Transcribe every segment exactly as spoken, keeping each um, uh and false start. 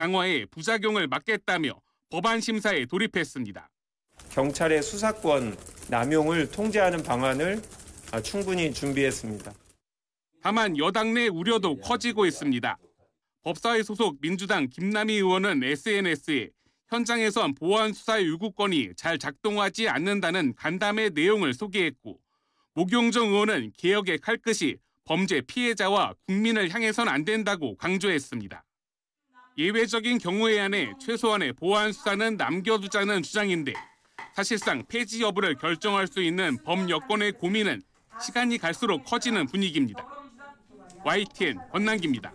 강화해 부작용을 막겠다며 법안 심사에 돌입했습니다. 경찰의 수사권 남용을 통제하는 방안을 충분히 준비했습니다. 다만 여당 내 우려도 커지고 있습니다. 법사위 소속 민주당 김남희 의원은 에스엔에스에 현장에선 보안 수사의 요구권이 잘 작동하지 않는다는 간담회 내용을 소개했고, 목용정 의원은 개혁의 칼끝이 범죄 피해자와 국민을 향해선 안 된다고 강조했습니다. 예외적인 경우에 한해 최소한의 보안 수사는 남겨두자는 주장인데, 사실상 폐지 여부를 결정할 수 있는 법 여건의 고민은 시간이 갈수록 커지는 분위기입니다. 와이티엔 권남기입니다.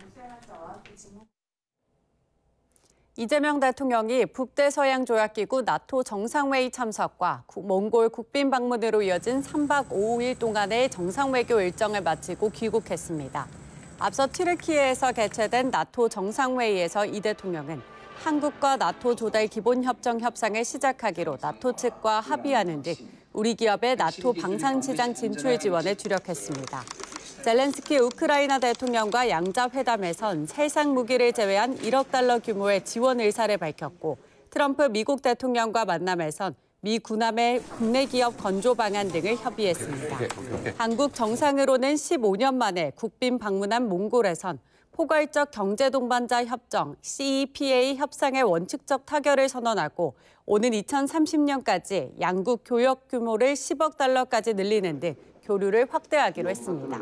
이재명 대통령이 북대서양조약기구 나토 정상회의 참석과 몽골 국빈 방문으로 이어진 삼 박 오 일 동안의 정상외교 일정을 마치고 귀국했습니다. 앞서 튀르키예에서 개최된 나토 정상회의에서 이 대통령은 한국과 나토 조달 기본협정 협상을 시작하기로 나토 측과 합의하는 등 우리 기업의 나토 방산시장 진출 지원에 주력했습니다. 젤렌스키 우크라이나 대통령과 양자 회담에선 세상 무기를 제외한 일억 달러 규모의 지원 의사를 밝혔고, 트럼프 미국 대통령과 만남에선 미 군함의 국내 기업 건조 방안 등을 협의했습니다. 한국 정상으로는 십오 년 만에 국빈 방문한 몽골에선 포괄적 경제동반자 협정 씨이피에이 협상의 원칙적 타결을 선언하고, 오는 이천삼십 년까지 양국 교역 규모를 십억 달러까지 늘리는 등 교류를 확대하기로 했습니다.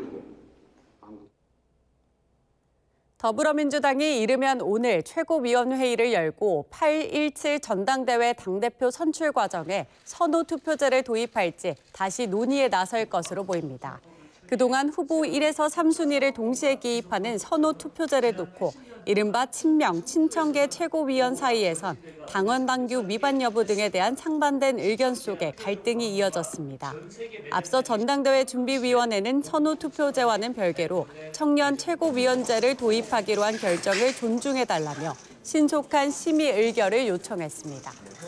더불어민주당이 이르면 오늘 최고위원회의를 열고 팔 일칠 전당대회 당대표 선출 과정에 선호 투표제를 도입할지 다시 논의에 나설 것으로 보입니다. 그동안 후보 일에서 삼 순위를 동시에 기입하는 선호 투표제를 놓고 이른바 친명, 친청계 최고위원 사이에선 당원 당규 위반 여부 등에 대한 상반된 의견 속에 갈등이 이어졌습니다. 앞서 전당대회 준비위원회는 선호 투표제와는 별개로 청년 최고위원제를 도입하기로 한 결정을 존중해달라며 신속한 심의 의결을 요청했습니다.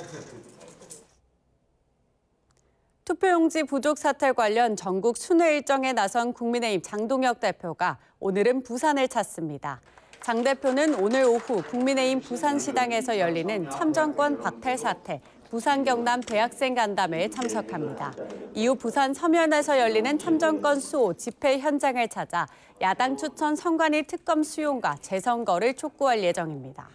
투표용지 부족 사태 관련 전국 순회 일정에 나선 국민의힘 장동혁 대표가 오늘은 부산을 찾습니다. 장 대표는 오늘 오후 국민의힘 부산시당에서 열리는 참정권 박탈 사태, 부산 경남 대학생 간담회에 참석합니다. 이후 부산 서면에서 열리는 참정권 수호 집회 현장을 찾아 야당 추천 선관위 특검 수용과 재선거를 촉구할 예정입니다.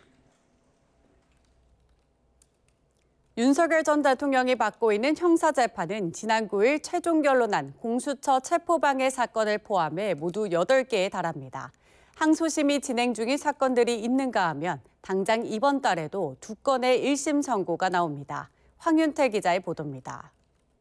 윤석열 전 대통령이 받고 있는 형사재판은 지난 구 일 최종 결론난 공수처 체포방해 사건을 포함해 모두 여덟 개에 달합니다. 항소심이 진행 중인 사건들이 있는가 하면 당장 이번 달에도 두 건의 일 심 선고가 나옵니다. 황윤태 기자의 보도입니다.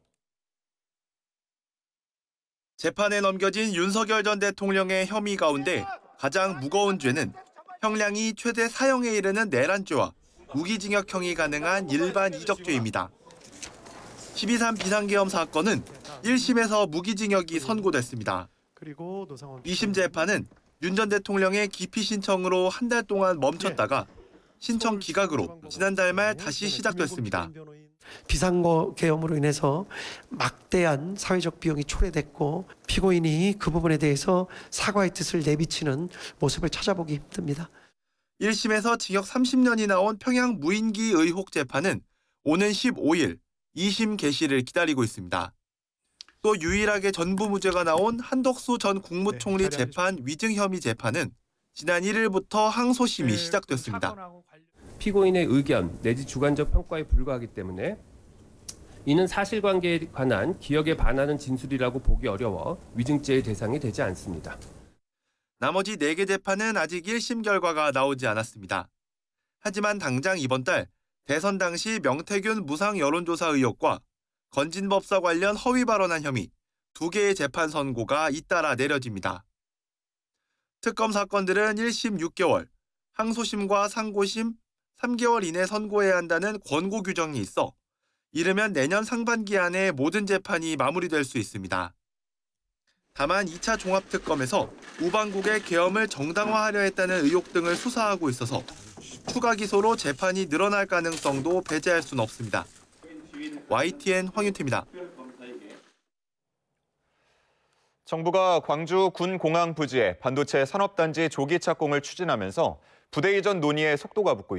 재판에 넘겨진 윤석열 전 대통령의 혐의 가운데 가장 무거운 죄는 형량이 최대 사형에 이르는 내란죄와 무기징역형이 가능한 일반 이적죄입니다. 십이 삼 비상계엄 사건은 일 심에서 무기징역이 선고됐습니다. 이 심 재판은 윤 전 대통령의 기피 신청으로 한 달 동안 멈췄다가 신청 기각으로 지난달 말 다시 시작됐습니다. 비상계엄으로 인해서 막대한 사회적 비용이 초래됐고 피고인이 그 부분에 대해서 사과의 뜻을 내비치는 모습을 찾아보기 힘듭니다. 일 심에서 징역 삼십 년이 나온 평양 무인기 의혹 재판은 오는 십오 일 이 심 개시를 기다리고 있습니다. 또 유일하게 전부무죄가 나온 한덕수 전 국무총리 재판 위증 혐의 재판은 지난 일 일부터 항소심이 시작됐습니다. 피고인의 의견 내지 주관적 평가에 불과하기 때문에 이는 사실관계에 관한 기억에 반하는 진술이라고 보기 어려워 위증죄의 대상이 되지 않습니다. 나머지 네 개 재판은 아직 일 심 결과가 나오지 않았습니다. 하지만 당장 이번 달 대선 당시 명태균 무상 여론조사 의혹과 건진법사 관련 허위 발언한 혐의 두 개의 재판 선고가 잇따라 내려집니다. 특검 사건들은 일 심 육 개월, 항소심과 상고심 삼 개월 이내 선고해야 한다는 권고 규정이 있어 이르면 내년 상반기 안에 모든 재판이 마무리될 수 있습니다. 다만 이 차 종합특검에서 우방국의 계엄을 정당화하려 했다는 의혹 등을 수사하고 있어서 추가 기소로 재판이 늘어날 가능성도 배제할 수는 없습니다. 와이티엔 황윤태입니다. 정부가 광주 군공항 부지에 반도체 산업단지 조기 착공을 추진하면서 부대 이전 논의에 속도가 붙고 있습니다.